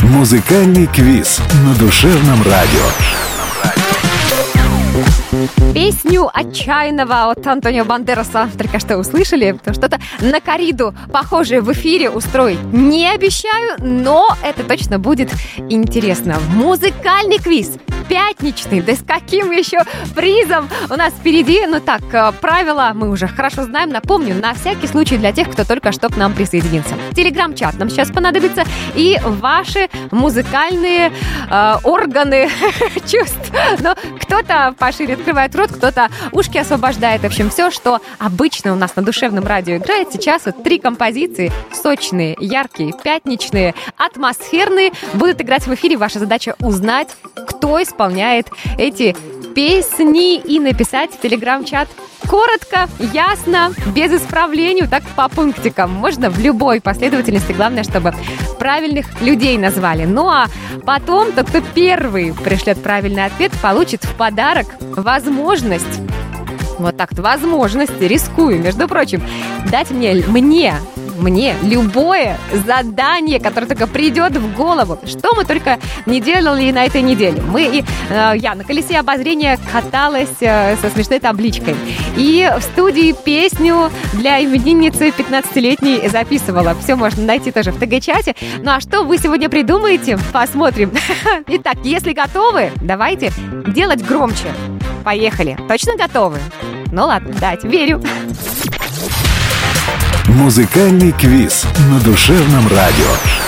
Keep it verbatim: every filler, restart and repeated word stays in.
Музыкальный квиз на душевном радио. Песню «Отчаянного» от Антонио Бандераса только что услышали. Что-то на корриду похожее в эфире устроить не обещаю, но это точно будет интересно. Музыкальный квиз пятничный, да с каким еще призом у нас впереди. Ну так, правила мы уже хорошо знаем. Напомню, на всякий случай для тех, кто только что к нам присоединился. Телеграм-чат нам сейчас понадобится и ваши музыкальные э, органы чувств. Но кто-то пошире открывает рот, кто-то ушки освобождает. В общем, все, что обычно у нас на душевном радио играет. Сейчас вот три композиции сочные, яркие, пятничные, атмосферные будут играть в эфире. Ваша задача узнать, кто исполняет эти песни, и написать в телеграм-чат коротко, ясно, без исправлений, так по пунктикам. Можно в любой последовательности. Главное, чтобы правильных людей назвали. Ну а потом тот, кто первый пришлет правильный ответ, получит в подарок возможность, вот так-то, возможность, рискую, между прочим, дать мне, мне, мне любое задание, которое только придет в голову. Что мы только не делали на этой неделе. Мы, и, э, я на колесе обозрения каталась э, со смешной табличкой. И в студии песню для именинницы пятнадцатилетней записывала. Все можно найти тоже в ТГ-чате. Ну а что вы сегодня придумаете? Посмотрим. Итак, если готовы, давайте делать громче. Поехали. Точно готовы? Ну ладно, дать. Верю. Музыкальный квиз на душевном радио.